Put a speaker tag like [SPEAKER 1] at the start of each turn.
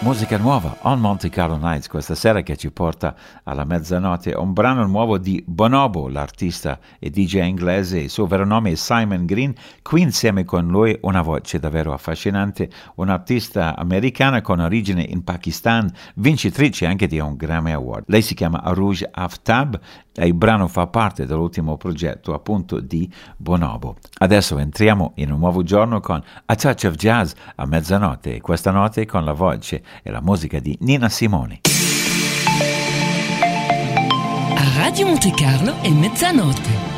[SPEAKER 1] Musica nuova on Monte Carlo Nights questa sera che ci porta alla mezzanotte, un brano nuovo di Bonobo, l'artista e DJ inglese. Il suo vero nome è Simon Green. Qui insieme con lui una voce davvero affascinante, un'artista americana con origine in Pakistan, vincitrice anche di un Grammy Award. Lei si chiama Arooj Aftab e il brano fa parte dell'ultimo progetto appunto di Bonobo. Adesso entriamo in un nuovo giorno con A Touch of Jazz a mezzanotte, e questa notte con la voce e la musica di Nina Simone.
[SPEAKER 2] A Radio Monte Carlo è mezzanotte.